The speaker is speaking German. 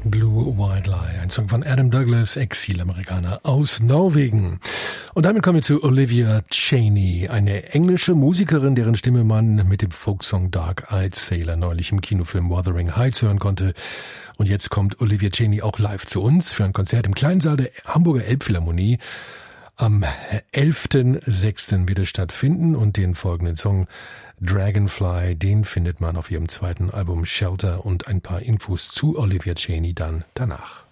Blue White Lie, ein Song von Adam Douglas, Exilamerikaner aus Norwegen. Und damit kommen wir zu Olivia Chaney, eine englische Musikerin, deren Stimme man mit dem Folksong Dark Eyed Sailor neulich im Kinofilm Wuthering Heights hören konnte. Und jetzt kommt Olivia Chaney auch live zu uns für ein Konzert im Kleinsaal der Hamburger Elbphilharmonie. Am 11.06. wird es stattfinden und den folgenden Song Dragonfly, den findet man auf ihrem zweiten Album Shelter und ein paar Infos zu Olivia Chaney dann danach.